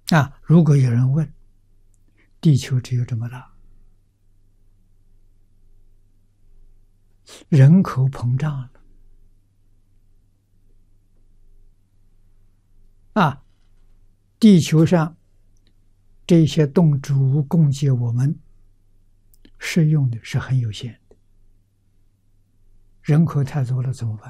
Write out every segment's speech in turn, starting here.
如果有人问，地球只有这么大，人口膨胀了地球上这些动植物供给我们适用的是很有限的，人口太多了怎么办？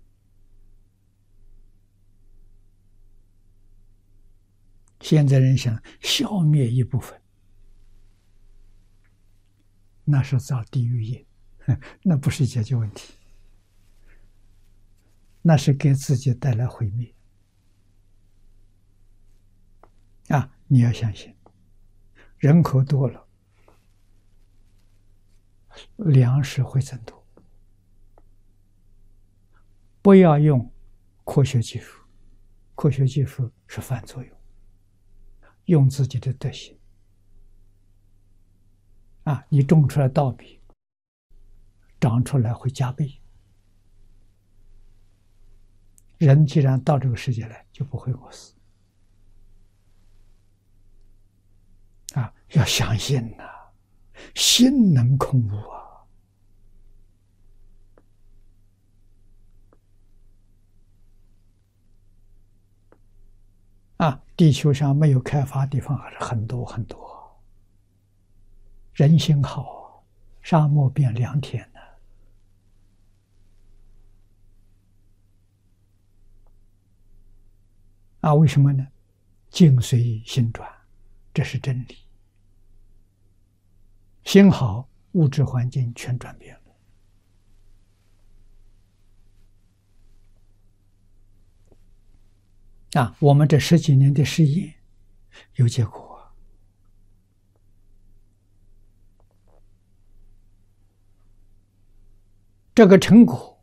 现在人想消灭一部分，那是造地狱业，那不是解决问题，那是给自己带来毁灭。你要相信，人口多了，粮食会增多。不要用科学技术，科学技术是反作用，用自己的德行。你种出来稻米，长出来会加倍。人既然到这个世界来，就不会饿死。要相信心能控物地球上没有开发地方还是很多很多。人心好，沙漠变良田为什么呢？境随心转，这是真理。心好，物质环境全转变了。我们这10几年的试验有结果。这个成果